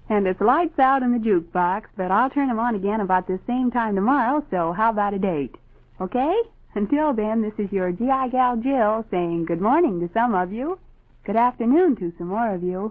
And it's lights out in the jukebox, but I'll turn them on again about the same time tomorrow, so how about a date? Okay? Until then, this is your GI Gal Jill saying good morning to some of you, good afternoon to some more of you,